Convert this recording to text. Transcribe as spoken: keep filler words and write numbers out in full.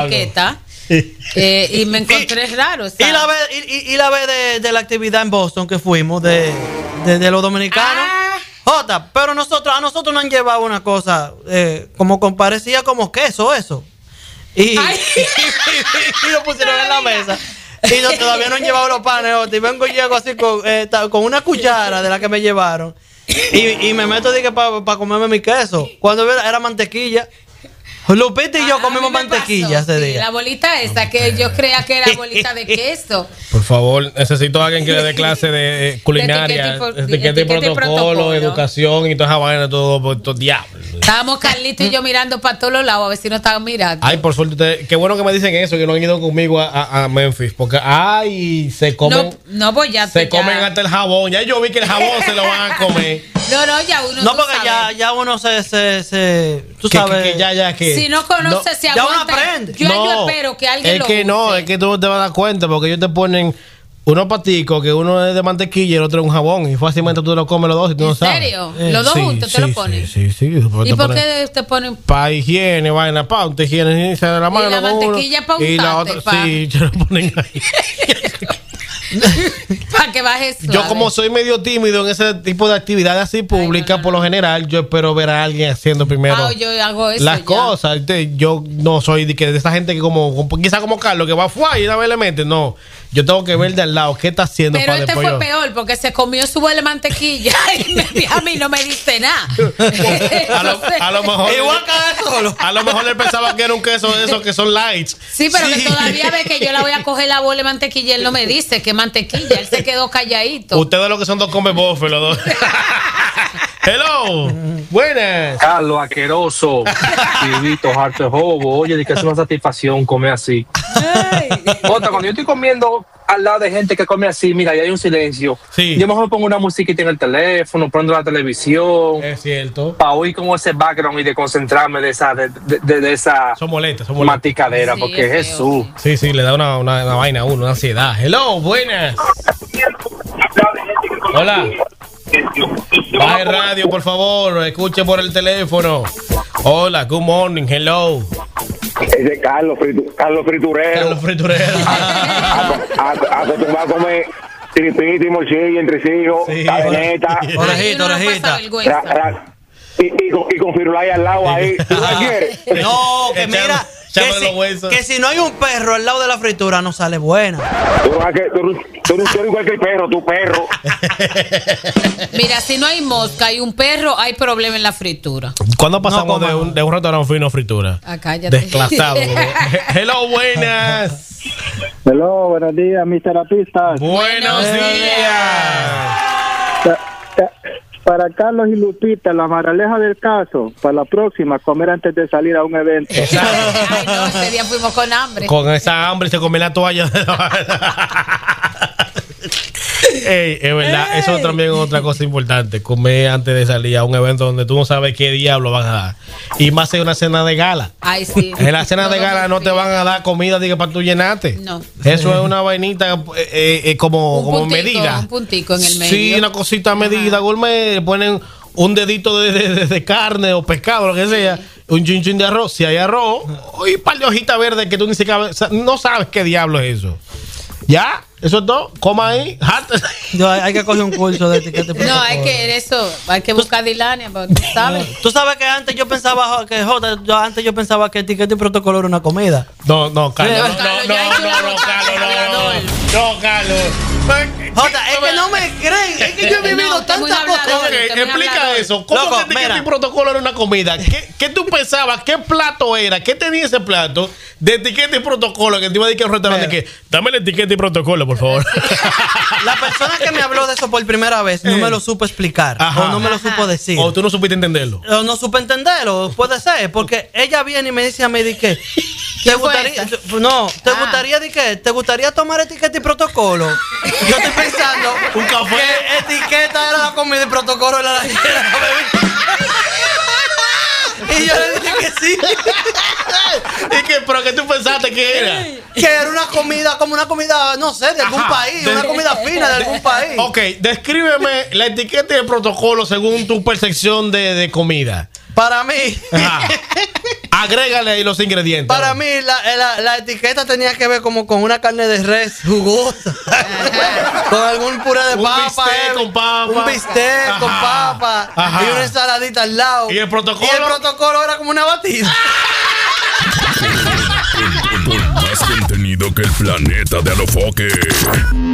etiqueta. Eh, y me encontré y, raro. ¿sabes? Y la vez, y, y la vez de, de la actividad en Boston que fuimos de, de, de los dominicanos. Ah. Jota, pero nosotros, a nosotros nos han llevado una cosa eh, como con, parecía como queso eso. Y, y, y, y, y lo pusieron en la mesa. Y no, todavía no han llevado los panes, Jota. Y vengo y llego así con, eh, con una cuchara de la que me llevaron. Y, y me meto para pa comerme mi queso. Cuando era, era mantequilla. Lupita y yo ah, comimos mantequilla pasó, ese sí, día. La bolita esa que yo creía que era bolita de queso. Por favor, necesito a alguien que le dé clase de culinaria, de etiqueta y protocolo, educación y toda esa vaina, todo, por todo diablo. Estábamos Carlito y yo mirando para todos los lados a ver si no estaban mirando. Ay, por suerte, ustedes, qué bueno que me dicen eso, que no han ido conmigo a, a, a Memphis, porque ay, se comen, no, no pues ya se ya. comen hasta el jabón. Ya yo vi que el jabón se lo van a comer. No, no, ya uno no, porque ya, ya uno se, se, se tú que, sabes que, que ya, ya, que si no conoces, no, se ya aguanta. uno aprende. Yo, no, yo espero que alguien es lo que use. no, es que tú no te vas a dar cuenta, porque ellos te ponen unos paticos, que uno es de mantequilla y el otro es un jabón, y fácilmente tú lo comes los dos y tú no sabes. ¿En serio? ¿Los dos sí, juntos sí, te lo ponen? Sí, sí, sí. ¿Y por qué te ponen? Para higiene, vaina, para un higiene de la mano. Y la mantequilla para untarte. Y la otra, pa. Sí, te lo ponen ahí. Para que bajes suave. Yo como soy medio tímido en ese tipo de actividades así públicas, no, no, no. por lo general, yo espero ver a alguien haciendo primero ah, yo hago eso las ya. cosas. Yo no soy de, que de esa gente que como, quizá como Carlos, que va fuera y una vez le mete, no. Yo tengo que ver de al lado qué está haciendo. Pero para este fue yo. peor porque se comió su bola de mantequilla y me, a mí no me diste nada. a, lo, a lo mejor igual que solo. A lo mejor él pensaba que era un queso de esos que son lights. Sí, pero sí. que todavía ve que yo la voy a coger la bola de mantequilla y él no me dice que mantequilla. Él se quedó calladito. Ustedes lo que son dos come bofe, los dos. Hello, buenas. Carlos Aqueroso, Vivito, harto de jobo. Oye, de que es una satisfacción comer así. Otra, cuando yo estoy comiendo al lado de gente que come así, mira, y hay un silencio. Sí. Yo mejor pongo una musiquita en el teléfono, prendo la televisión. Es cierto. Para oír como ese background y de concentrarme de esa, de, de, de esa son moletas, son moletas. Maticadera, sí, porque es Jesús. Sí, sí, le da una, una, una vaina a uno, una ansiedad. Hello, buenas. Hola. Baje radio, por favor. Escuche por el teléfono. Hola, good morning, hello. Ese es Carlos, fritu, Carlos Friturero. Carlos Friturero. Acostumbrado a comer tripito y morcilla entre hijos, sí, cadeneta. Orejita, orejita. Y, y, con, y con Firulay al lado ahí. ¿Tú no quieres? No, que mira. Que si, que si no hay un perro al lado de la fritura no sale buena. Tú no eres igual que el perro, tu perro. Mira, si no hay mosca y un perro, hay problema en la fritura. ¿Cuándo pasamos no, de, un, de un restaurante fino a fritura? Ah, cállate. Desclasado. Hello, buenas. Hello, buenos días, mis terapistas. Buenos días. Ta, ta, Para Carlos y Lupita, la moraleja del caso, para la próxima, comer antes de salir a un evento. Ay, no, ese día fuimos con hambre. Con esa hambre se come la toalla. Ey, es verdad, Ey. Eso también es otra cosa importante. Comer antes de salir a un evento donde tú no sabes qué diablo van a dar. Y más en una cena de gala. Ay, sí. En la cena de gala no te van a dar comida diga, para tú llenarte. No. Eso es una vainita eh, eh, como, un como puntico, medida. Un puntico en el medio. Sí, una cosita medida, gourmet. Ponen un dedito de, de, de carne o pescado, lo que sea. Un chin chin de arroz. Si hay arroz, y un par de hojitas verdes que tú ni siquiera no sabes qué diablo es eso. ¿Ya? Eso es todo. Coma ahí. Yo, hay que coger un curso de etiqueta. No, hay que eso, hay que buscar Dilania, tú sabes. Tú sabes que antes yo pensaba que Jota, yo antes yo pensaba que etiqueta y protocolo era una comida. No, no, Carlos. No, No, Carlos, no, ya no, hay que no, no, Carlos, no, no, Carlos. Jota, es que no me creen, es que yo he vivido No, tantas cosas. Okay, explica eso. ¿Cómo Loco, que etiqueta mira. y protocolo era una comida? ¿Qué, ¿Qué tú pensabas? ¿Qué plato era? ¿Qué tenía ese plato de etiqueta y protocolo? Que te iba a decir a un restaurante que dame la etiqueta y protocolo, por favor. La persona que me habló de eso por primera vez no me lo supo explicar. Ajá. O no me lo supo decir. O tú no supiste entenderlo. O no supe entenderlo, puede ser. Porque ella viene y me dice a mí de que ¿te gustaría, no, ¿te ah. gustaría de qué? ¿Te gustaría tomar etiqueta y protocolo? Yo estoy pensando un café. Que etiqueta era la comida y protocolo era la, era la bebida. Y yo le dije que sí. ¿Y qué? ¿Pero qué tú pensaste que era? Que era una comida, como una comida, no sé, de algún Ajá, país, de, una comida fina de, de algún país. Ok, descríbeme la etiqueta y el protocolo según tu percepción de, de comida. Para mí. Ajá. Agrégale ahí los ingredientes. Para mí, la, la, la etiqueta tenía que ver como con una carne de res jugosa. Con algún puré de Un papa. bistec eh, con papa. Un bistec Ajá. con papa. Ajá. Y una ensaladita al lado. ¿Y el protocolo? Y el protocolo era como una batida. Con más contenido que el planeta de Alofoque.